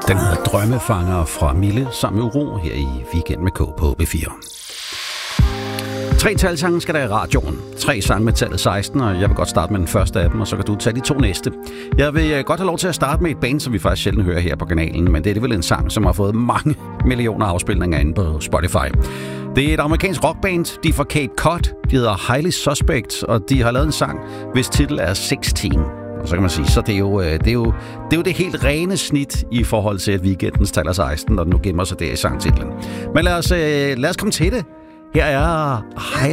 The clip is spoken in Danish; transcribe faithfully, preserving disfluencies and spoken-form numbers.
Den hedder Drømmefanger fra Mille sammen med Uro her i Weekend med K på B fire. Tre talsange skal der i radioen. Tre sange med tallet seksten, og jeg vil godt starte med den første af dem, og så kan du tage de to næste. Jeg vil godt have lov til at starte med et band, som vi faktisk sjældent hører her på kanalen, men det er alligevel en sang, som har fået mange millioner afspilninger inde på Spotify. Det er et amerikansk rockband, de er fra Cape Cod, de hedder Highly Suspect, og de har lavet en sang, hvis titel er seksten. Og så kan man sige, så det er jo det, er jo, det, er jo det helt rene snit i forhold til, at weekendens taler seksten, når den nu gemmer sig der i sangtitlen. Men lad os, lad os komme til det. Her er Highly